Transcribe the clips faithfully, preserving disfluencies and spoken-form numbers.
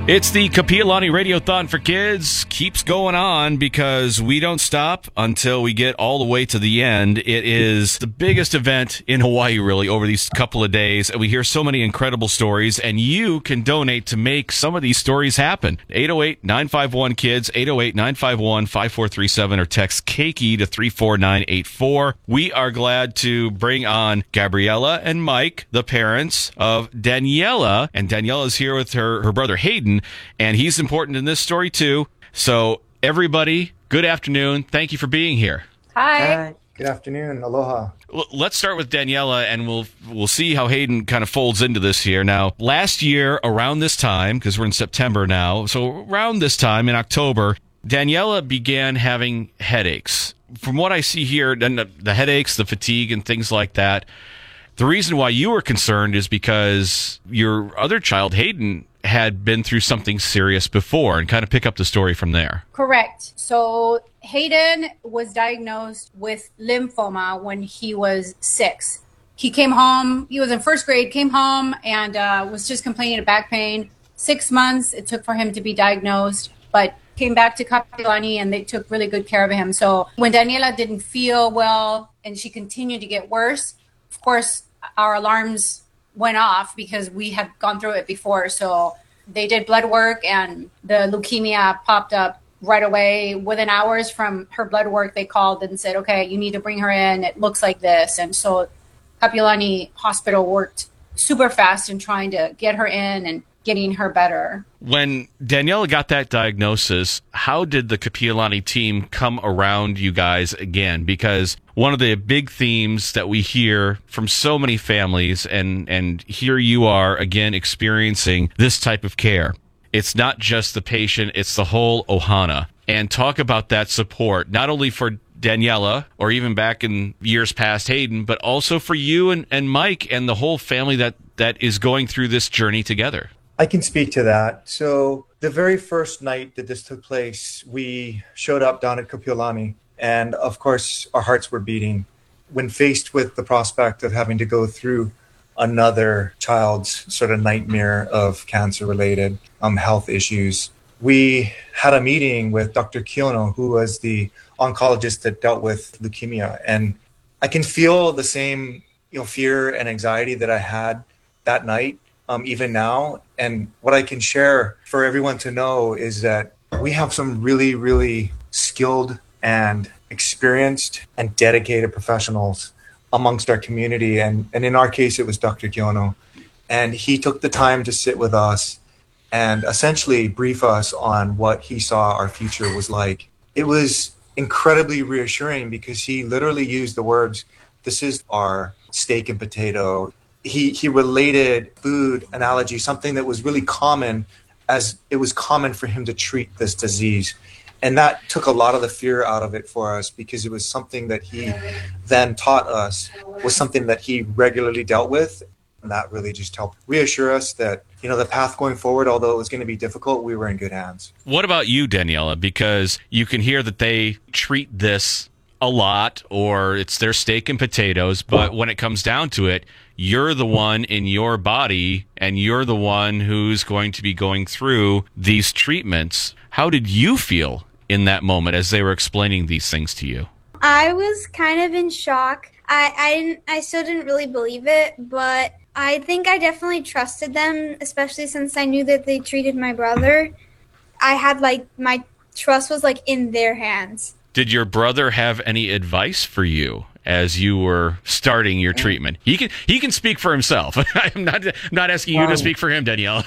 It's the Kapi'olani Radiothon for Kids. Keeps going on because we don't stop until we get all the way to the end. It is the biggest event in Hawaii, really, over these couple of days. And we hear so many incredible stories, and you can donate to make some of these stories happen. eight oh eight, nine five one, KIDS, eight oh eight, nine five one, five four three seven, or text Keiki to three four nine eight four. We are glad to bring on Gabriella and Mike, the parents of Daniela. And Daniela is here with her, her brother Hayden. And he's important in this story, too. So, everybody, good afternoon. Thank you for being here. Hi. Hi. Good afternoon. Aloha. Well, let's start with Daniela, and we'll we'll see how Hayden kind of folds into this here. Now, last year, around this time, because we're in September now, so around this time in October, Daniela began having headaches. From what I see here, the, the headaches, the fatigue, and things like that, the reason why you were concerned is because your other child, Hayden, had been through something serious before, and kind of pick up the story from there. Correct. So Hayden was diagnosed with lymphoma when he was six. He came home, he was in first grade, came home and uh, was just complaining of back pain. Six months it took for him to be diagnosed, but came back to Kapi'olani and they took really good care of him. So when Daniela didn't feel well and she continued to get worse, of course, our alarms went off because we had gone through it before. So they did blood work and the leukemia popped up right away. Within hours from her blood work, they called and said, okay, you need to bring her in. It looks like this. And so Kapi'olani Hospital worked super fast in trying to get her in and getting her better. When Daniela got that diagnosis, how did the Kapi'olani team come around you guys again? Because one of the big themes that we hear from so many families, and, and here you are again experiencing this type of care. It's not just the patient, it's the whole ohana. And talk about that support, not only for Daniela, or even back in years past Hayden, but also for you and, and Mike and the whole family that, that is going through this journey together. I can speak to that. So the very first night that this took place, we showed up down at Kapi'olani, and of course our hearts were beating when faced with the prospect of having to go through another child's sort of nightmare of cancer-related um, health issues. We had a meeting with Doctor Kiono, who was the oncologist that dealt with leukemia, and I can feel the same, you know, fear and anxiety that I had that night. Um, even now. And what I can share for everyone to know is that we have some really, really skilled and experienced and dedicated professionals amongst our community. And, and in our case, it was Doctor Kiono. And he took the time to sit with us and essentially brief us on what he saw our future was like. It was incredibly reassuring because he literally used the words, "This is our steak and potato." He he related food analogy, something that was really common, as it was common for him to treat this disease. And that took a lot of the fear out of it for us because it was something that he then taught us was something that he regularly dealt with. And that really just helped reassure us that, you know, the path going forward, although it was going to be difficult, we were in good hands. What about you, Daniela? Because you can hear that they treat this a lot, or it's their steak and potatoes, but when it comes down to it, you're the one in your body and you're the one who's going to be going through these treatments. How did you feel in that moment as they were explaining these things to you? I was kind of in shock. I I, didn't, I still didn't really believe it, but I think I definitely trusted them, especially since I knew that they treated my brother. I had like, my trust was like in their hands. Did your brother have any advice for you as you were starting your treatment? He can he can speak for himself. I'm not not asking you um, to speak for him, Danielle.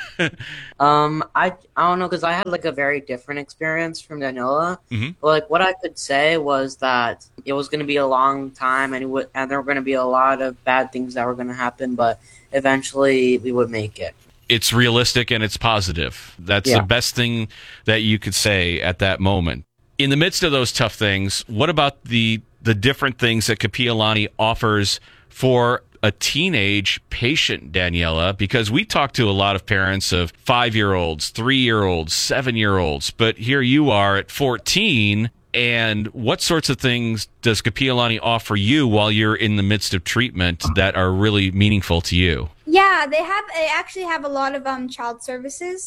um, I I don't know, because I had like a very different experience from Daniela. Mm-hmm. But, like, what I could say was that it was going to be a long time, and it would, and there were going to be a lot of bad things that were going to happen, but eventually we would make it. It's realistic and it's positive. That's yeah. the best thing that you could say at that moment. In the midst of those tough things, what about the the different things that Kapi'olani offers for a teenage patient, Daniela? Because we talk to a lot of parents of five-year-olds, three-year-olds, seven-year-olds, but here you are at fourteen, and what sorts of things does Kapi'olani offer you while you're in the midst of treatment that are really meaningful to you? Yeah, they have. They actually have a lot of um child services.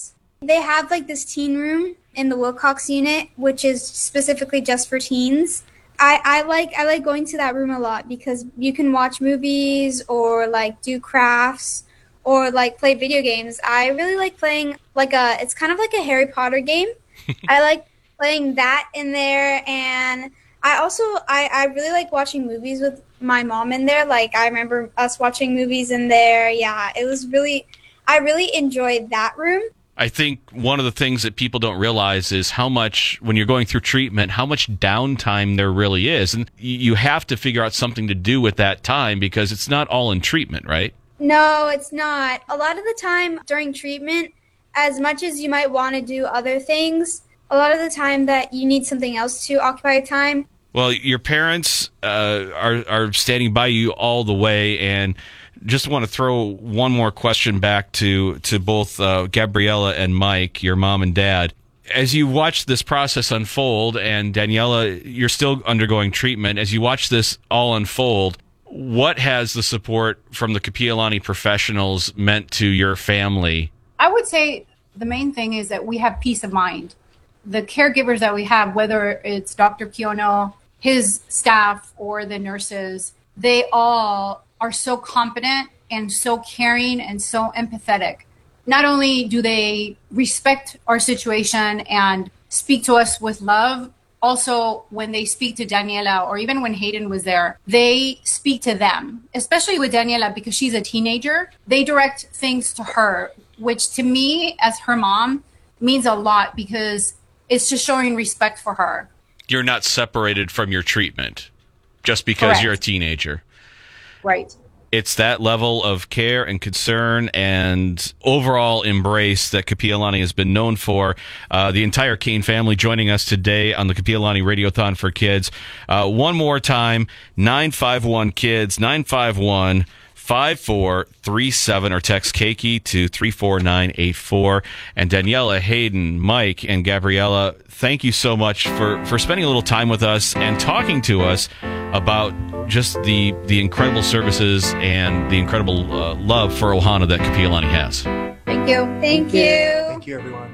They have like this teen room in the Wilcox unit, which is specifically just for teens. I, I like I like going to that room a lot because you can watch movies or like do crafts or like play video games. I really like playing like a it's kind of like a Harry Potter game. I like playing that in there, and I also I, I really like watching movies with my mom in there. Like I remember us watching movies in there. Yeah, it was really I really enjoyed that room. I think one of the things that people don't realize is how much, when you're going through treatment, how much downtime there really is. And you have to figure out something to do with that time because it's not all in treatment, right? No, it's not. A lot of the time during treatment, as much as you might want to do other things, a lot of the time that you need something else to occupy time. Well, your parents uh, are, are standing by you all the way, and just want to throw one more question back to, to both uh, Gabriella and Mike, your mom and dad. As you watch this process unfold, and Daniela, you're still undergoing treatment, as you watch this all unfold, what has the support from the Kapi'olani professionals meant to your family? I would say the main thing is that we have peace of mind. The caregivers that we have, whether it's Doctor Kiono, his staff, or the nurses, they all are so competent and so caring and so empathetic. Not only do they respect our situation and speak to us with love, also when they speak to Daniela, or even when Hayden was there, they speak to them, especially with Daniela because she's a teenager. They direct things to her, which to me as her mom means a lot because it's just showing respect for her. You're not separated from your treatment just because Correct. You're a teenager. Right. It's that level of care and concern and overall embrace that Kapi'olani has been known for. Uh, the entire Kane family joining us today on the Kapi'olani Radiothon for Kids. Uh, one more time, nine five one KIDS, nine five one, five four three seven, or text Keiki to three four nine eight four. And Daniela, Hayden, Mike, and Gabriella, thank you so much for, for spending a little time with us and talking to us about just the the incredible services and the incredible uh, love for Ohana that Kapi'olani has. Thank you. Thank you. Thank you, everyone.